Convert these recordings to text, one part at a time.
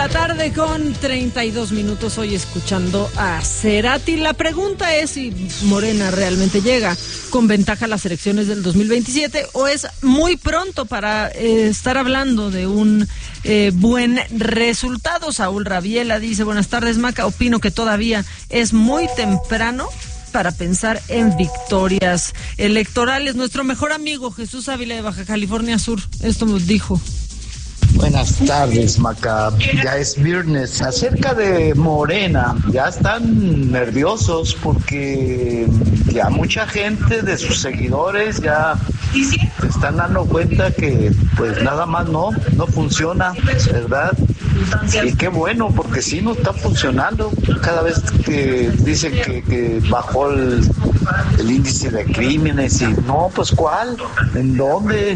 tarde con 32 minutos, hoy escuchando a Cerati. La pregunta es si Morena realmente llega con ventaja a las elecciones del 2027 o es muy pronto para estar hablando de un buen resultado. Saúl Rabiela dice: buenas tardes, Maca, opino que todavía es muy temprano para pensar en victorias electorales. Nuestro mejor amigo Jesús Ávila de Baja California Sur esto nos dijo. Buenas tardes, Maca. Ya es viernes. Acerca de Morena, ya están nerviosos porque ya mucha gente de sus seguidores ya se están dando cuenta que pues nada más no funciona, ¿verdad? Y qué bueno, porque sí no está funcionando. Cada vez que dicen que bajó el índice de crímenes y no, pues ¿cuál? ¿En dónde?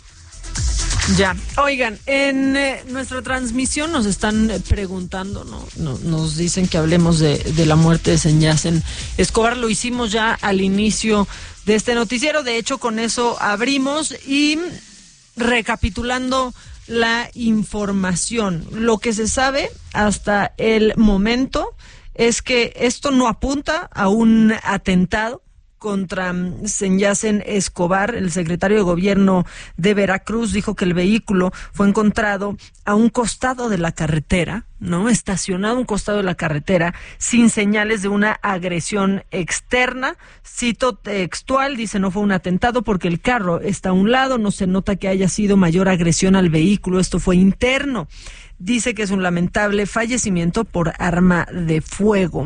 Ya, oigan, en nuestra transmisión nos están preguntando, nos dicen que hablemos de la muerte de Sanjacen Escobar. Lo hicimos ya al inicio de este noticiero, de hecho con eso abrimos y recapitulando la información. Lo que se sabe hasta el momento es que esto no apunta a un atentado contra Sanjacen Escobar. El secretario de Gobierno de Veracruz dijo que el vehículo fue encontrado a un costado de la carretera, estacionado a un costado de la carretera, sin señales de una agresión externa. Cito textual, dice: no fue un atentado porque el carro está a un lado, no se nota que haya sido mayor agresión al vehículo, esto fue interno. Dice que es un lamentable fallecimiento por arma de fuego.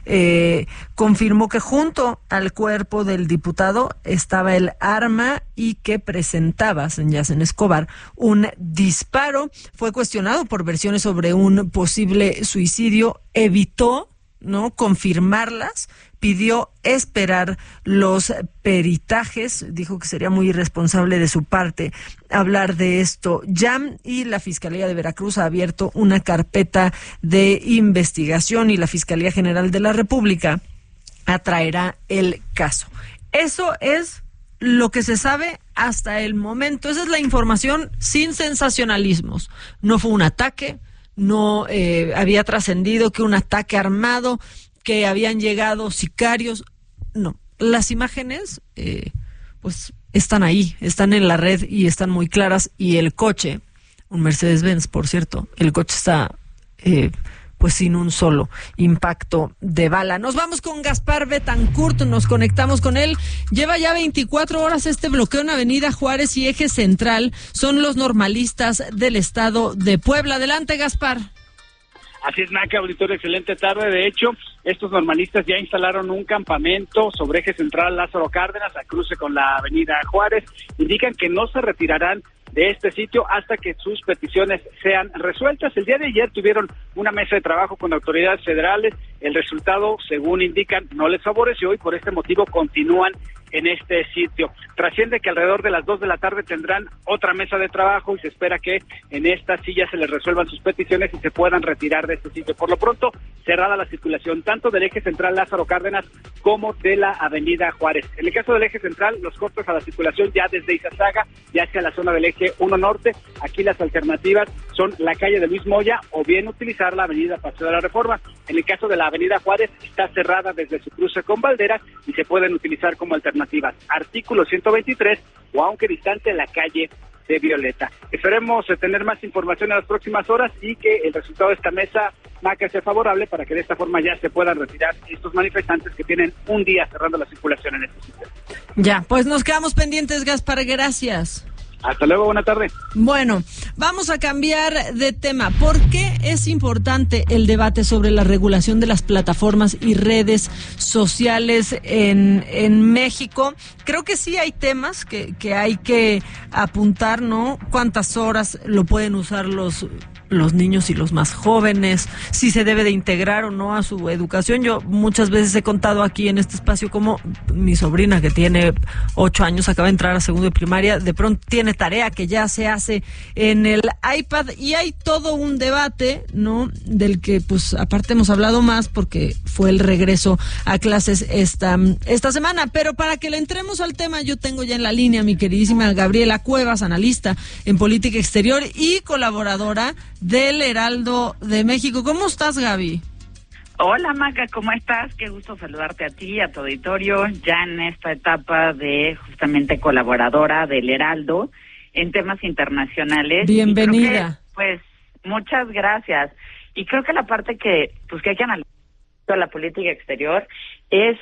Confirmó que junto al cuerpo del diputado estaba el arma y que presentaba Sanjacen Escobar un disparo. Fue cuestionado por versiones sobre un posible suicidio. Evitó confirmarlas, pidió esperar los peritajes, dijo que sería muy irresponsable de su parte hablar de esto ya, y la Fiscalía de Veracruz ha abierto una carpeta de investigación y la Fiscalía General de la República atraerá el caso. Eso es lo que se sabe hasta el momento. Esa es la información sin sensacionalismos. No fue un ataque, no había trascendido que un ataque armado, que habían llegado sicarios. No, las imágenes pues están ahí, están en la red y están muy claras. Y el coche, un Mercedes-Benz, por cierto, el coche está pues sin un solo impacto de bala. Nos vamos con Gaspar Betancourt, nos conectamos con él. Lleva ya 24 horas este bloqueo en Avenida Juárez y Eje Central. Son los normalistas del estado de Puebla. Adelante, Gaspar. Así es, Maca, auditorio, excelente tarde. De hecho, estos normalistas ya instalaron un campamento sobre Eje Central Lázaro Cárdenas, a cruce con la Avenida Juárez. Indican que no se retirarán de este sitio hasta que sus peticiones sean resueltas. El día de ayer tuvieron una mesa de trabajo con autoridades federales. El resultado, según indican, no les favoreció y por este motivo continúan en este sitio. Trasciende que alrededor de las 2 de la tarde tendrán otra mesa de trabajo y se espera que en esta sí ya se les resuelvan sus peticiones y se puedan retirar de este sitio. Por lo pronto, cerrada la circulación tanto del Eje Central Lázaro Cárdenas como de la Avenida Juárez. En el caso del Eje Central, los cortes a la circulación ya desde Izazaga y hacia la zona del Eje 1 Norte. Aquí las alternativas son la calle de Luis Moya o bien utilizar la Avenida Paseo de la Reforma. En el caso de la Avenida Juárez, está cerrada desde su cruce con Valderas y se pueden utilizar como alternativas Artículo 123 o, aunque distante, la calle de Violeta. Esperemos tener más información en las próximas horas y que el resultado de esta mesa, Maca, sea favorable para que de esta forma ya se puedan retirar estos manifestantes que tienen un día cerrando la circulación en este sitio. Ya, pues nos quedamos pendientes, Gaspar, gracias. Hasta luego, buena tarde. Bueno, vamos a cambiar de tema. ¿Por qué es importante el debate sobre la regulación de las plataformas y redes sociales en México? Creo que sí hay temas que hay que apuntar, ¿no? ¿Cuántas horas lo pueden usar los niños y los más jóvenes? Si se debe de integrar o no a su educación. Yo muchas veces he contado aquí en este espacio como mi sobrina, que tiene 8 años, acaba de entrar a segundo de primaria, de pronto tiene tarea que ya se hace en el iPad, y hay todo un debate, ¿no? Del que pues aparte hemos hablado más porque fue el regreso a clases esta semana. Pero para que le entremos al tema, yo tengo ya en la línea a mi queridísima Gabriela Cuevas, analista en política exterior y colaboradora del Heraldo de México. ¿Cómo estás, Gaby? Hola, Maca, ¿cómo estás? Qué gusto saludarte a ti, a tu auditorio, ya en esta etapa de justamente colaboradora del Heraldo en temas internacionales. Bienvenida. Pues muchas gracias. Y creo que la parte que hay que analizar la política exterior es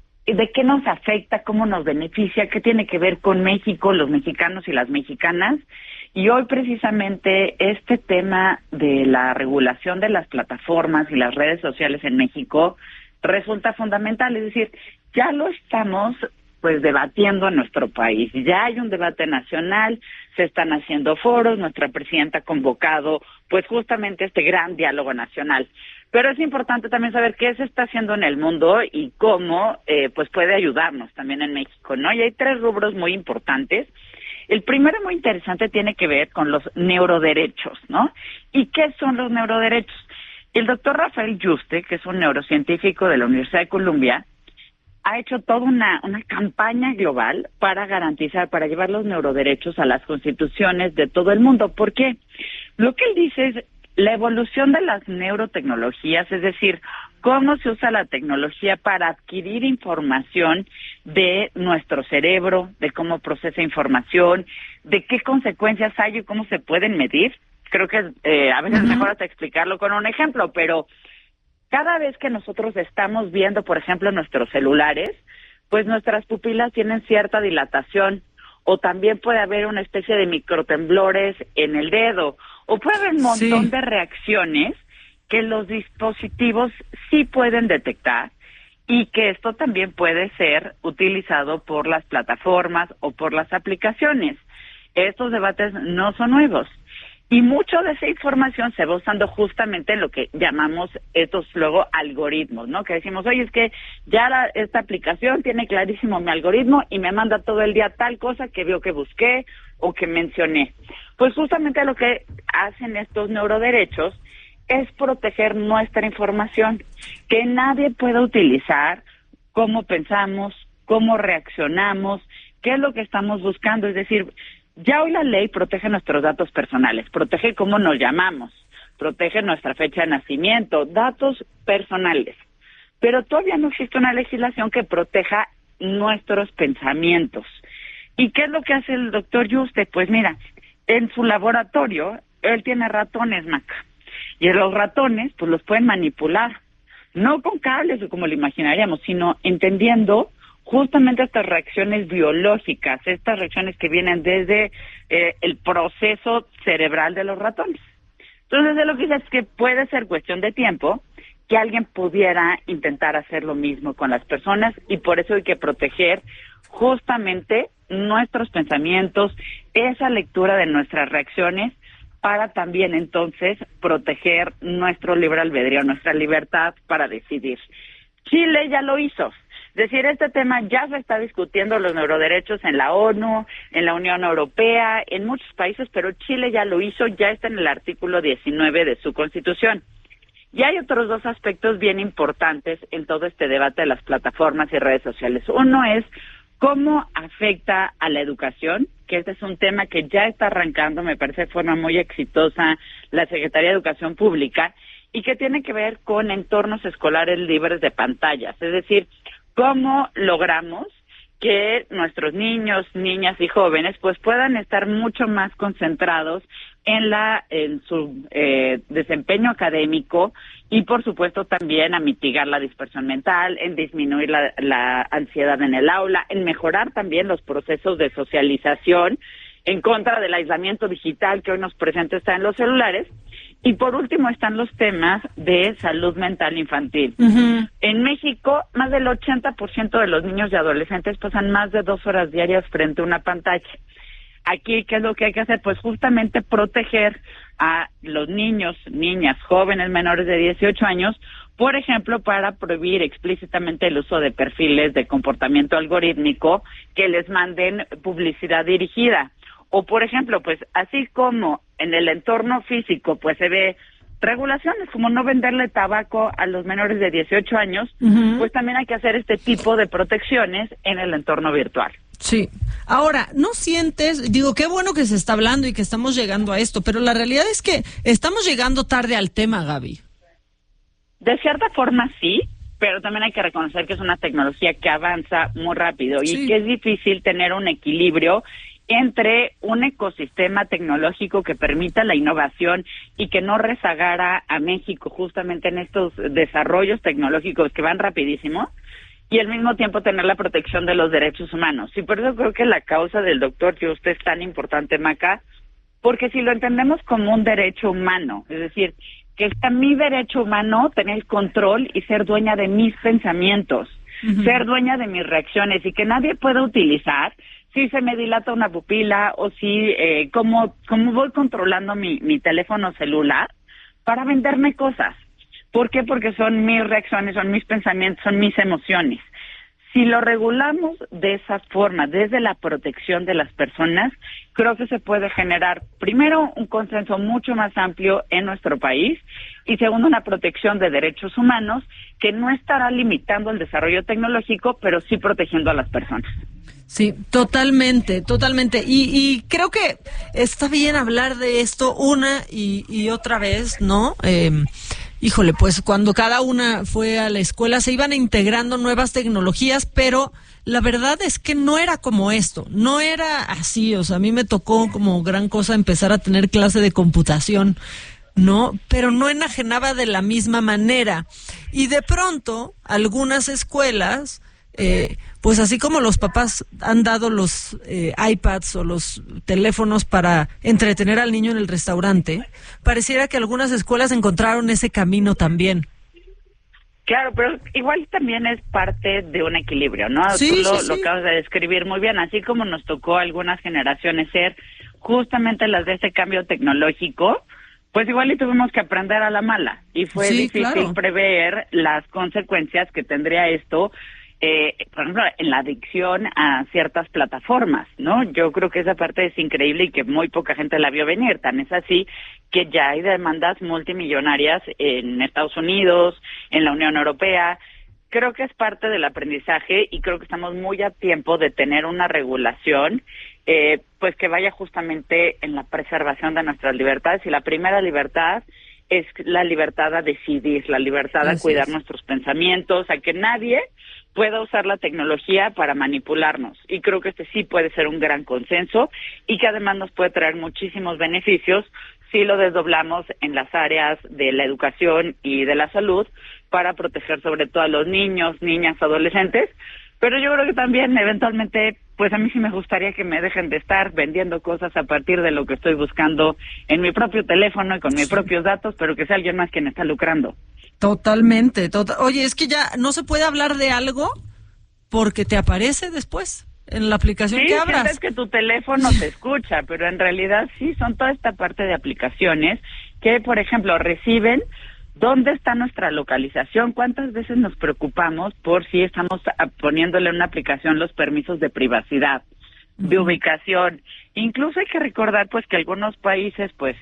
de qué nos afecta, cómo nos beneficia, qué tiene que ver con México, los mexicanos y las mexicanas. Y hoy precisamente este tema de la regulación de las plataformas y las redes sociales en México resulta fundamental. Es decir, ya lo estamos pues debatiendo en nuestro país. Ya hay un debate nacional, se están haciendo foros, nuestra presidenta ha convocado pues justamente este gran diálogo nacional. Pero es importante también saber qué se está haciendo en el mundo y cómo pues puede ayudarnos también en México, ¿no? Y hay 3 rubros muy importantes. El primero muy interesante tiene que ver con los neuroderechos, ¿no? ¿Y qué son los neuroderechos? El doctor Rafael Yuste, que es un neurocientífico de la Universidad de Columbia, ha hecho toda una campaña global para garantizar, para llevar los neuroderechos a las constituciones de todo el mundo. ¿Por qué? Lo que él dice es la evolución de las neurotecnologías, es decir, cómo se usa la tecnología para adquirir información de nuestro cerebro, de cómo procesa información, de qué consecuencias hay y cómo se pueden medir. Creo que a veces es mejor hasta explicarlo con un ejemplo, pero cada vez que nosotros estamos viendo, por ejemplo, nuestros celulares, pues nuestras pupilas tienen cierta dilatación, o también puede haber una especie de microtemblores en el dedo, o puede haber un montón de reacciones que los dispositivos sí pueden detectar, y que esto también puede ser utilizado por las plataformas o por las aplicaciones. Estos debates no son nuevos. Y mucho de esa información se va usando justamente en lo que llamamos estos luego algoritmos, ¿no? Que decimos, oye, es que ya esta aplicación tiene clarísimo mi algoritmo y me manda todo el día tal cosa que veo que busqué o que mencioné. Pues justamente lo que hacen estos neuroderechos es proteger nuestra información, que nadie pueda utilizar cómo pensamos, cómo reaccionamos, qué es lo que estamos buscando. Es decir, ya hoy la ley protege nuestros datos personales, protege cómo nos llamamos, protege nuestra fecha de nacimiento, datos personales. Pero todavía no existe una legislación que proteja nuestros pensamientos. ¿Y qué es lo que hace el doctor Yuste? Pues mira, en su laboratorio, él tiene ratones, Maca. Y los ratones, pues los pueden manipular. No con cables o como lo imaginaríamos, sino entendiendo justamente estas reacciones biológicas, estas reacciones que vienen desde el proceso cerebral de los ratones. Entonces, de lo que dice es que puede ser cuestión de tiempo que alguien pudiera intentar hacer lo mismo con las personas, y por eso hay que proteger justamente nuestros pensamientos, esa lectura de nuestras reacciones, para también entonces proteger nuestro libre albedrío, nuestra libertad para decidir. Chile ya lo hizo. Es decir, este tema ya se está discutiendo, los neuroderechos, en la ONU, en la Unión Europea, en muchos países, pero Chile ya lo hizo, ya está en el artículo 19 de su Constitución. Y hay otros 2 aspectos bien importantes en todo este debate de las plataformas y redes sociales. Uno es cómo afecta a la educación, que este es un tema que ya está arrancando, me parece de forma muy exitosa, la Secretaría de Educación Pública, y que tiene que ver con entornos escolares libres de pantallas. Es decir, cómo logramos que nuestros niños, niñas y jóvenes pues puedan estar mucho más concentrados en su desempeño académico, y por supuesto también a mitigar la dispersión mental, en disminuir la ansiedad en el aula, en mejorar también los procesos de socialización en contra del aislamiento digital que hoy nos presenta está en los celulares. Y por último están los temas de salud mental infantil. En México, más del 80% de los niños y adolescentes pasan más de 2 horas diarias frente a una pantalla. Aquí, ¿qué es lo que hay que hacer? Pues justamente proteger a los niños, niñas, jóvenes menores de 18 años, por ejemplo, para prohibir explícitamente el uso de perfiles de comportamiento algorítmico que les manden publicidad dirigida, O, por ejemplo, pues así como en el entorno físico, pues se ve regulaciones como no venderle tabaco a los menores de 18 años, pues también hay que hacer este tipo de protecciones en el entorno virtual. Sí. Ahora, ¿no sientes, digo, qué bueno que se está hablando y que estamos llegando a esto, pero la realidad es que estamos llegando tarde al tema, Gaby? De cierta forma sí, pero también hay que reconocer que es una tecnología que avanza muy rápido y que es difícil tener un equilibrio entre un ecosistema tecnológico que permita la innovación y que no rezagara a México justamente en estos desarrollos tecnológicos que van rapidísimo, y al mismo tiempo tener la protección de los derechos humanos. Y por eso creo que la causa del doctor Yuste es tan importante, Maca, porque si lo entendemos como un derecho humano, es decir, que está mi derecho humano tener el control y ser dueña de mis pensamientos, ser dueña de mis reacciones, y que nadie pueda utilizar si se me dilata una pupila o si cómo voy controlando mi teléfono celular para venderme cosas. ¿Por qué? Porque son mis reacciones, son mis pensamientos, son mis emociones. Si lo regulamos de esa forma, desde la protección de las personas, creo que se puede generar, primero, un consenso mucho más amplio en nuestro país, y segundo, una protección de derechos humanos que no estará limitando el desarrollo tecnológico, pero sí protegiendo a las personas. Sí, totalmente, totalmente. Y creo que está bien hablar de esto una y otra vez, ¿no? Híjole, pues cuando cada una fue a la escuela se iban integrando nuevas tecnologías, pero la verdad es que no era como esto, no era así. O sea, a mí me tocó como gran cosa empezar a tener clase de computación, ¿no? Pero no enajenaba de la misma manera. Y de pronto, algunas escuelas, pues así como los papás han dado los iPads o los teléfonos para entretener al niño en el restaurante, pareciera que algunas escuelas encontraron ese camino también. Claro, pero igual también es parte de un equilibrio, ¿no? Sí, Tú sí. lo acabas de describir muy bien, así como nos tocó a algunas generaciones ser justamente las de este cambio tecnológico, pues igual y tuvimos que aprender a la mala, y fue difícil prever las consecuencias que tendría esto, por ejemplo, en la adicción a ciertas plataformas, ¿no? Yo creo que esa parte es increíble y que muy poca gente la vio venir. Tan es así que ya hay demandas multimillonarias en Estados Unidos, en la Unión Europea. Creo que es parte del aprendizaje y creo que estamos muy a tiempo de tener una regulación pues que vaya justamente en la preservación de nuestras libertades. Y la primera libertad es la libertad a decidir, la libertad a cuidar nuestros pensamientos, a que nadie pueda usar la tecnología para manipularnos. Y creo que este sí puede ser un gran consenso y que además nos puede traer muchísimos beneficios si lo desdoblamos en las áreas de la educación y de la salud para proteger sobre todo a los niños, niñas, adolescentes. Pero yo creo que también eventualmente, pues a mí sí me gustaría que me dejen de estar vendiendo cosas a partir de lo que estoy buscando en mi propio teléfono y con mis propios datos, pero que sea alguien más quien está lucrando. Totalmente. Oye, es que ya no se puede hablar de algo porque te aparece después en la aplicación que abras. Sí, sientes que tu teléfono te escucha, pero en realidad sí son toda esta parte de aplicaciones que, por ejemplo, reciben dónde está nuestra localización. ¿Cuántas veces nos preocupamos por si estamos poniéndole en una aplicación los permisos de privacidad, de ubicación? Incluso hay que recordar pues que algunos países, pues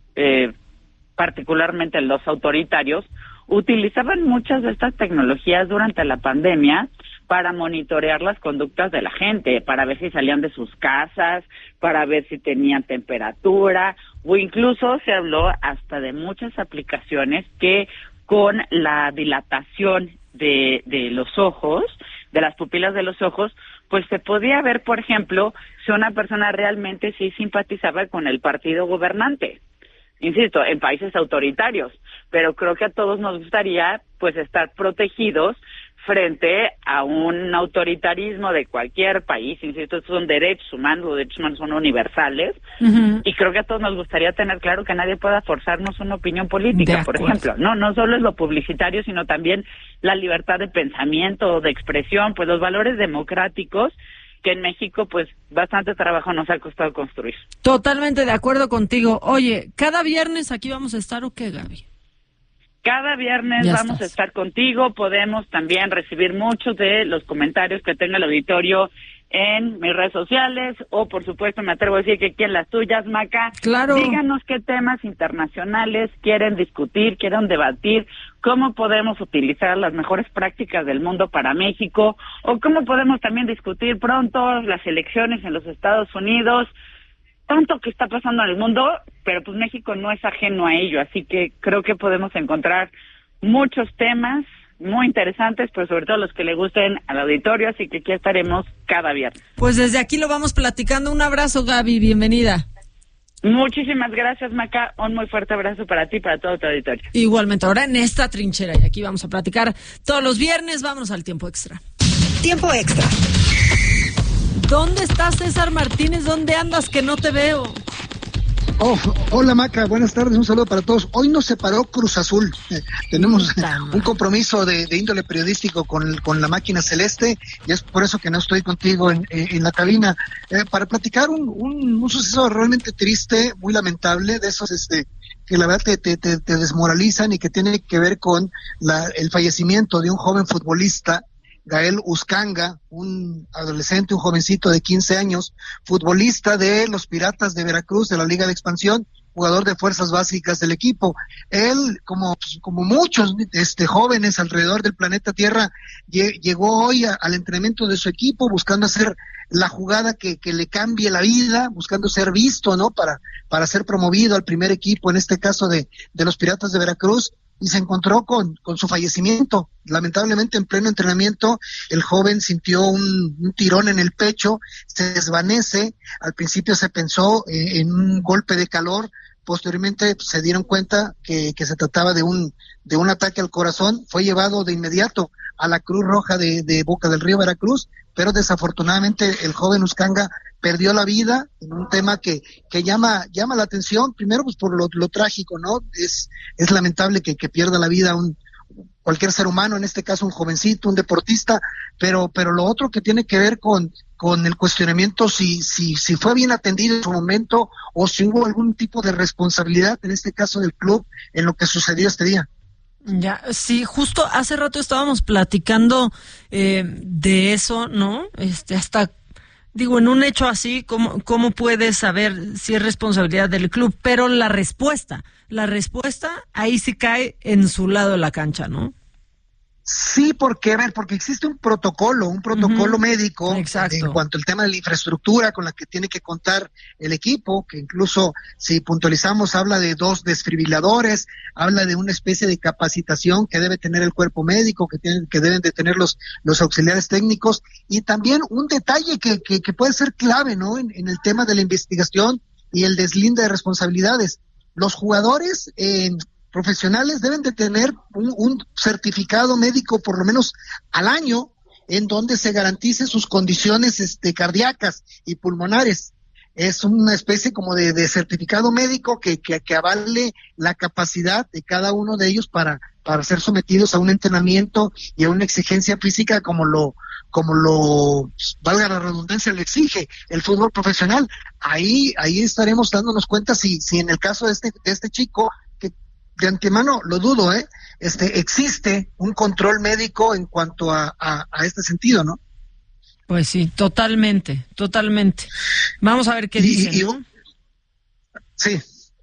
particularmente los autoritarios, utilizaban muchas de estas tecnologías durante la pandemia para monitorear las conductas de la gente, para ver si salían de sus casas, para ver si tenían temperatura, o incluso se habló hasta de muchas aplicaciones que con la dilatación de los ojos, de las pupilas de los ojos, pues se podía ver, por ejemplo, si una persona realmente sí simpatizaba con el partido gobernante. Insisto, en países autoritarios, pero creo que a todos nos gustaría pues estar protegidos frente a un autoritarismo de cualquier país. Insisto, estos son derechos humanos, los derechos humanos son universales, y creo que a todos nos gustaría tener claro que nadie pueda forzarnos una opinión política, por ejemplo. No solo es lo publicitario, sino también la libertad de pensamiento, de expresión, pues los valores democráticos que en México, pues, bastante trabajo nos ha costado construir. Totalmente de acuerdo contigo. Oye, ¿cada viernes aquí vamos a estar o qué, Gaby? Cada viernes vamos a estar contigo. Podemos también recibir muchos de los comentarios que tenga el auditorio en mis redes sociales, o por supuesto me atrevo a decir que aquí en las tuyas, Maca. Claro. Díganos qué temas internacionales quieren discutir, quieren debatir, cómo podemos utilizar las mejores prácticas del mundo para México, o cómo podemos también discutir pronto las elecciones en los Estados Unidos, tanto que está pasando en el mundo, pero pues México no es ajeno a ello, así que creo que podemos encontrar muchos temas muy interesantes, pero sobre todo los que le gusten al auditorio, así que aquí estaremos cada viernes. Pues desde aquí lo vamos platicando. Un abrazo, Gaby, bienvenida. Muchísimas gracias, Maca. Un muy fuerte abrazo para ti y para todo tu auditorio. Igualmente, ahora en esta trinchera, y aquí vamos a platicar todos los viernes. Vámonos al tiempo extra. Tiempo extra. ¿Dónde estás, César Martínez? ¿Dónde andas que no te veo? Hola, Maca, buenas tardes, un saludo para todos. Hoy nos separó Cruz Azul, tenemos un compromiso de índole periodístico con la máquina celeste, y es por eso que no estoy contigo en la cabina, para platicar un suceso realmente triste, muy lamentable, de esos que la verdad te desmoralizan, y que tiene que ver con el fallecimiento de un joven futbolista, Gael Uzcanga, un adolescente, un jovencito de 15 años, futbolista de los Piratas de Veracruz, de la Liga de Expansión, jugador de fuerzas básicas del equipo. Él, como muchos jóvenes alrededor del planeta Tierra, llegó hoy al entrenamiento de su equipo buscando hacer la jugada que le cambie la vida, buscando ser visto, ¿no? Para ser promovido al primer equipo, en este caso de los Piratas de Veracruz, y se encontró con su fallecimiento. Lamentablemente, en pleno entrenamiento, el joven sintió un tirón en el pecho, se desvanece. Al principio se pensó en un golpe de calor, posteriormente se dieron cuenta que se trataba de un ataque al corazón. Fue llevado de inmediato a la Cruz Roja de Boca del Río, Veracruz, pero desafortunadamente el joven Uzcanga perdió la vida en un tema que llama la atención, primero pues por lo trágico, ¿no? Es lamentable que pierda la vida cualquier ser humano, en este caso un jovencito, un deportista, pero lo otro que tiene que ver con el cuestionamiento si fue bien atendido en su momento, o si hubo algún tipo de responsabilidad, en este caso del club, en lo que sucedió este día. Ya, sí, justo hace rato estábamos platicando de eso, ¿no? Hasta digo, en un hecho así, ¿cómo puedes saber si es responsabilidad del club? Pero la respuesta ahí sí cae en su lado de la cancha, ¿no? Sí, porque existe un protocolo médico. Exacto. En cuanto al tema de la infraestructura con la que tiene que contar el equipo, que incluso si puntualizamos habla de 2 desfibriladores, habla de una especie de capacitación que debe tener el cuerpo médico, que deben de tener los auxiliares técnicos, y también un detalle que puede ser clave, ¿no? En el tema de la investigación y el deslinde de responsabilidades. Los jugadores profesionales deben de tener un certificado médico por lo menos al año, en donde se garanticen sus condiciones cardíacas y pulmonares. Es una especie como de certificado médico que avale la capacidad de cada uno de ellos para ser sometidos a un entrenamiento y a una exigencia física como lo valga la redundancia, le exige el fútbol profesional. Ahí estaremos dándonos cuenta si en el caso de este chico, de antemano lo dudo, existe un control médico en cuanto a este sentido, ¿no? Pues sí, totalmente. Vamos a ver qué dice, ¿no? Sí.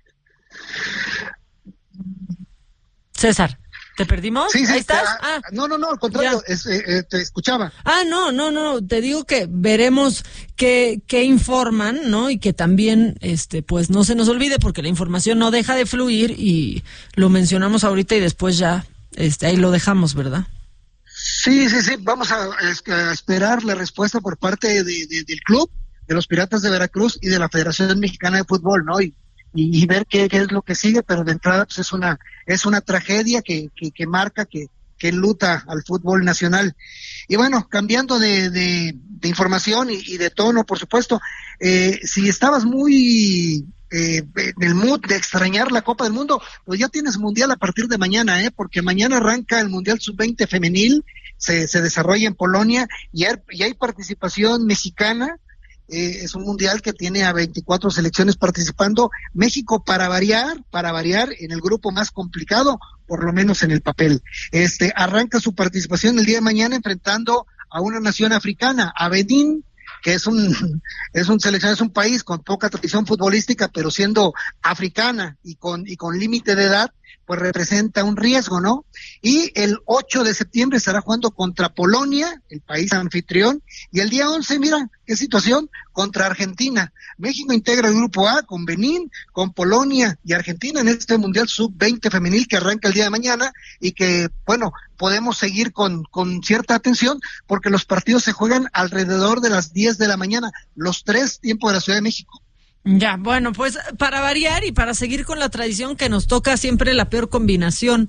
César, ¿te perdimos? Sí, ¿Ahí estás? No, al contrario, te escuchaba. No, te digo que veremos qué informan, ¿no? Y que también, pues no se nos olvide, porque la información no deja de fluir, y lo mencionamos ahorita y después ya, ahí lo dejamos, ¿verdad? Sí, vamos a esperar la respuesta por parte del club, de los Piratas de Veracruz y de la Federación Mexicana de Fútbol, ¿no? Y ver qué es lo que sigue, pero de entrada pues es una tragedia que marca, que enluta al fútbol nacional. Y bueno, cambiando de información y de tono, por supuesto, si estabas muy en el mood de extrañar la Copa del Mundo, pues ya tienes mundial a partir de mañana, porque mañana arranca el Mundial Sub-20 femenil, se desarrolla en Polonia, y hay participación mexicana. es un mundial que tiene a 24 selecciones participando. México, para variar, en el grupo más complicado, por lo menos en el papel. Arranca su participación el día de mañana enfrentando a una nación africana, a Benín, que es un país con poca tradición futbolística, pero siendo africana y con límite de edad, pues representa un riesgo, ¿no? Y el 8 de septiembre estará jugando contra Polonia, el país anfitrión, y el día 11, mira, qué situación, contra Argentina. México integra el grupo A con Benín, con Polonia y Argentina en este Mundial Sub-20 femenil que arranca el día de mañana y que, bueno, podemos seguir con cierta atención porque los partidos se juegan alrededor de las 10 de la mañana, los 3 tiempos de la Ciudad de México. Ya, bueno, pues para variar y para seguir con la tradición que nos toca siempre la peor combinación.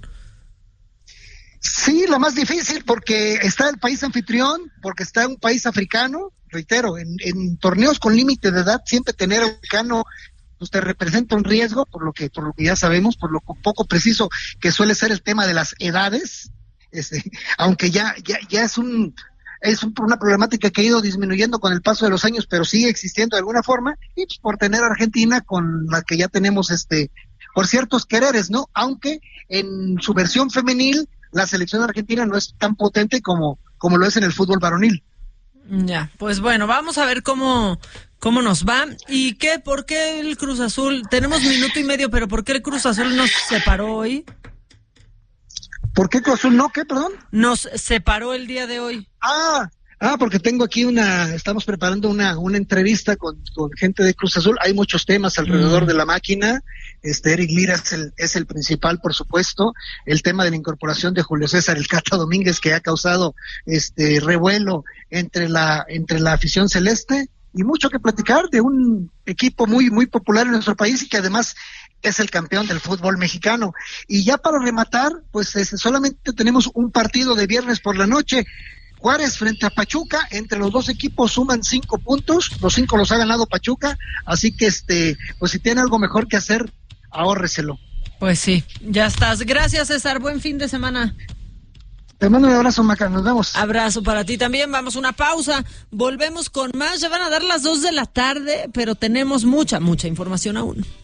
Sí, la más difícil porque está el país anfitrión, porque está un país africano, reitero, en torneos con límite de edad siempre tener africano pues te representa un riesgo, por lo que ya sabemos, por lo poco preciso que suele ser el tema de las edades, aunque ya es una problemática que ha ido disminuyendo con el paso de los años, pero sigue existiendo de alguna forma, y pues por tener a Argentina con la que ya tenemos por ciertos quereres, ¿no? Aunque en su versión femenil la selección argentina no es tan potente como lo es en el fútbol varonil. Ya, pues bueno, vamos a ver cómo nos va. ¿Y por qué el Cruz Azul? Tenemos minuto y medio, pero ¿por qué el Cruz Azul nos separó hoy? ¿Por qué Cruz Azul no? ¿Qué, perdón? Nos separó el día de hoy. Porque tengo aquí estamos preparando una entrevista con gente de Cruz Azul. Hay muchos temas alrededor de la máquina. Eric Lira es el principal, por supuesto. El tema de la incorporación de Julio César El Cata Domínguez, que ha causado revuelo entre la afición celeste, y mucho que platicar de un equipo muy, muy popular en nuestro país y que además es el campeón del fútbol mexicano. Y ya para rematar, pues solamente tenemos un partido de viernes por la noche. Juárez frente a Pachuca, entre los dos equipos suman 5 puntos, los 5 los ha ganado Pachuca, así que pues si tiene algo mejor que hacer, ahórreselo. Pues sí, ya estás. Gracias, César, buen fin de semana. Te mando un abrazo, Maca, nos vemos. Abrazo para ti también, vamos a una pausa, volvemos con más, ya van a dar las 2 de la tarde, pero tenemos mucha información aún.